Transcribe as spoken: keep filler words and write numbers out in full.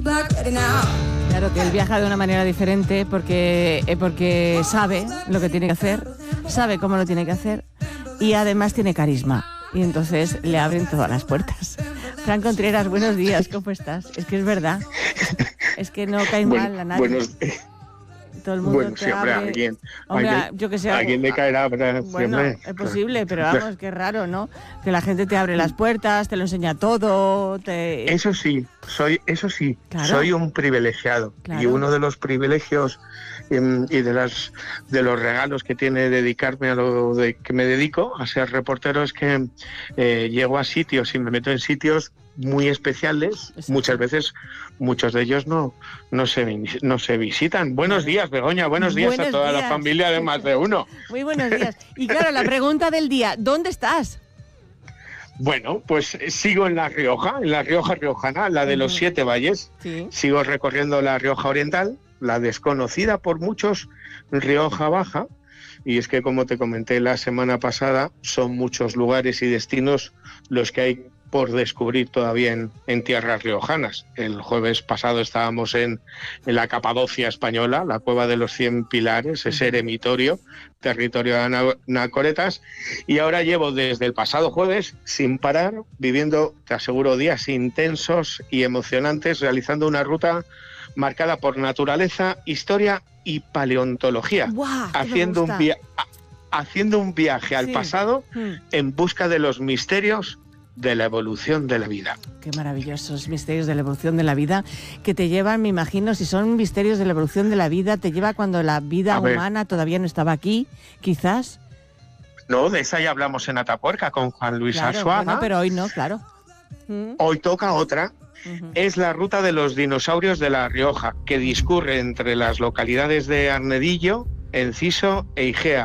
Claro que él viaja de una manera diferente porque, eh, porque sabe lo que tiene que hacer, sabe cómo lo tiene que hacer y además tiene carisma. Y entonces le abren todas las puertas. Fran Contreras, buenos días, ¿cómo estás? Es que es verdad. Es que no cae Bueno, mal a nadie. Buenos, Todo el mundo bueno, te sí, hombre, abre... alguien, Hombre, alguien, yo que sé, alguien le caerá. Pero, bueno, hombre, es posible, pero vamos, qué raro, ¿no? Que la gente te abre las puertas, te lo enseña todo, te... Eso sí, soy, eso sí, Claro. soy un privilegiado. Claro. Y uno de los privilegios em, y de las de los regalos que tiene dedicarme a lo de que me dedico, a ser reportero, es que eh, llego a sitios y me meto en sitios muy especiales. Exacto. Muchas veces, muchos de ellos no, no, se, no se visitan. Buenos Claro. días, Begoña, buenos días Buenos a toda días. la familia de más de uno. Muy buenos días. Y claro, la pregunta del día, ¿dónde estás? Bueno, pues sigo en La Rioja, en La Rioja riojana, la de uh-huh. los siete valles. Sí. Sigo recorriendo la Rioja Oriental, la desconocida por muchos, Rioja Baja. Y es que, como te comenté la semana pasada, son muchos lugares y destinos los que hay por descubrir todavía en, en tierras riojanas. El jueves pasado estábamos en, en la Capadocia española, la Cueva de los Cien Pilares, ese eremitorio, territorio de anacoretas, y ahora llevo desde el pasado jueves, sin parar, viviendo, te aseguro, días intensos y emocionantes, realizando una ruta marcada por naturaleza, historia y paleontología, ¡Guau! haciendo, un via- haciendo un viaje al sí. pasado mm. en busca de los misterios de la evolución de la vida. Qué maravillosos misterios de la evolución de la vida que te llevan, me imagino, si son misterios de la evolución de la vida, te lleva cuando la vida humana todavía no estaba aquí, quizás. No, de esa ya hablamos en Atapuerca con Juan Luis claro, Arzuaga. Bueno, pero hoy no, claro. ¿Mm? Hoy toca otra. Uh-huh. Es la ruta de los dinosaurios de La Rioja, que discurre entre las localidades de Arnedillo, Enciso e Igea.